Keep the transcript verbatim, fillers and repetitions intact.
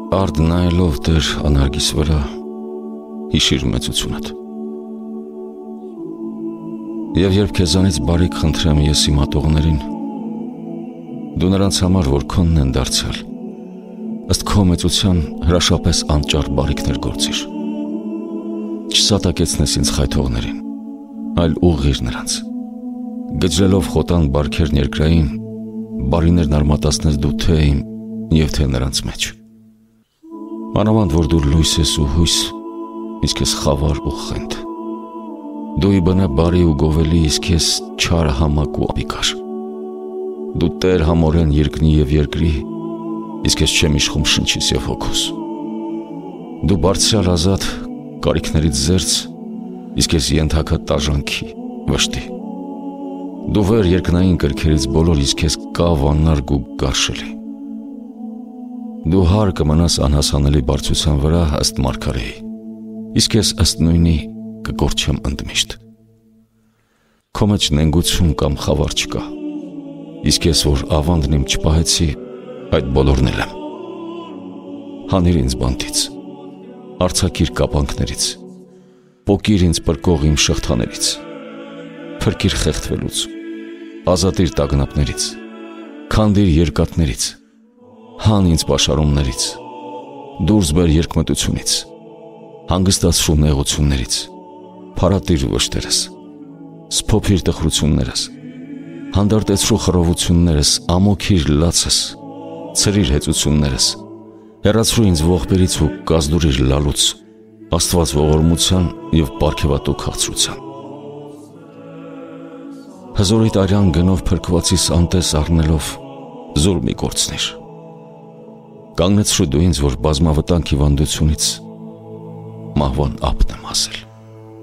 Արդ նայելով դեր անարգիս վրա հիշիր մեծությունդ։ Եվ երբ քեզանից բարիք խնդրեմ ես իմ ատողներին, դու նրանց համար, որ քոնն են դարձյալ, ըստ քո մեծության հրաշապես անճար բարիքներ գործիր։ Չսատակեցնես ինձ խայթողներին, այլ ուղղիր նրանց։ Գջրելով խոտան բարքերն երկրային, բարիներն արմատացնես դու թե իմ և թե նրանց մեջ։ Մանավանդ, որ դու լույս ես ու հույս, իսկ ես խավար ու խենթ։ Դու իբնե բարի ու գովելի, իսկ ես չար համակ ու ապիկար։ Դու տեր համորեն երկնի և երկրի, իսկ ես չեմ իշխում շնչիս և հոգուս։ Դու բարձրյալ ազատ, կարիքներից զերծ, իսկ ես ենթակա տաժանքի, վշտի։ Դու վեր երկնային կրքերից բոլոր, իսկ ես կավ անարգ ու գարշելի։ Դու հար կմնաս անհասանելի բարձրության վրա ըստ մարգարեի, իսկ ես ըստ նույնի կկորչեմ ընդմիշտ։ Քո մեջ նենգություն կամ խավար չկա, իսկ ես որ ավանդն իմ չպահեցի, այդ բոլորն էլ եմ։ Հանիր ինձ բանտից, արձակիր կապանքներից, պոկիր ինձ պրկող իմ շղթաներից, փրկիր խեղդվելուց, ազատիր տագնապներից, քանդիր երկաթներից, հան ինձ պաշարումներից, դուրս բեր երկմտությունից, հանգստացրու նեղություններից, փարատիր վշտերս, սփոփիր տխրություններս, հանդարտեցրու խռովություններս, ամոքիր լացս, ցրիր հեծություններս, հեռացրու ինձ ողբերից ու կազդուրիր լալուց, Աստված ողորմության և պարգևատու քաղցրության։ Հզորիդ արյան գնով փրկվածիս անտես առնելով զուր մի կորցնիր։ Կանգնեցրու դու ինձ, որ բազմավտանգ հիվանդությունից մահվան ափն եմ հասել։